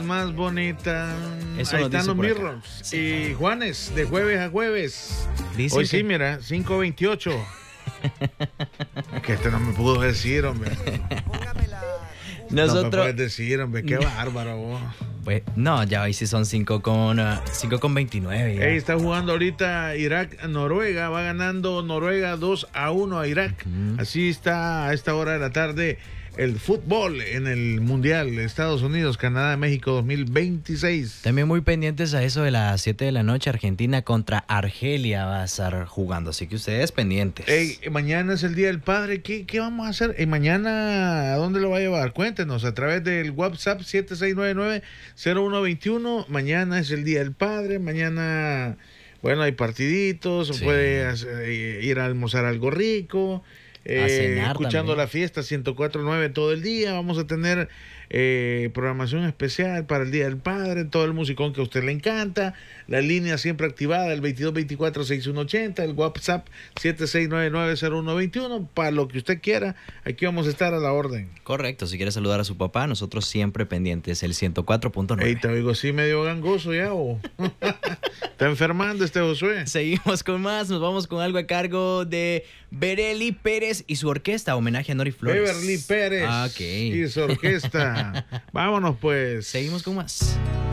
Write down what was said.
más bonita. Eso Ahí nos están dice los por acá. Mirrors. Sí. Y Juanes, de jueves a jueves. Dicen Hoy que- sí, mira, 5:28. Que este no me pudo decir, hombre. No me Nosotros, puedes decir, hombre, qué bárbaro vos. pues, no, ya hoy sí son 5:29. Ey, está jugando ahorita Irak-Noruega. Va ganando Noruega 2-1 a Irak. Así está a esta hora de la tarde el fútbol en el Mundial Estados Unidos, Canadá, México 2026. También muy pendientes a eso de las 7 de la noche, Argentina contra Argelia va a estar jugando, así que ustedes pendientes. Ey, mañana es el Día del Padre. ¿Qué vamos a hacer? Mañana, ¿a dónde lo va a llevar? Cuéntenos a través del WhatsApp 7699-0121. Mañana es el Día del Padre. Mañana, bueno, hay partiditos. Sí. Puede ir a almorzar algo rico. cenar Escuchando también. la fiesta 104.9 todo el día. Vamos a tener programación especial para el Día del Padre, todo el musicón que a usted le encanta, la línea siempre activada, el 2224-6180, el WhatsApp 7699-0121, para lo que usted quiera, aquí vamos a estar a la orden. Correcto, si quiere saludar a su papá, nosotros siempre pendientes, el 104.9. Ey, te oigo así medio gangoso ya, o está enfermando este Josué. Seguimos con más, nos vamos con algo a cargo de Berely Pérez y su orquesta, homenaje a Nori Flores. Beverly Pérez Ok. y su orquesta. Vámonos pues. Seguimos con más.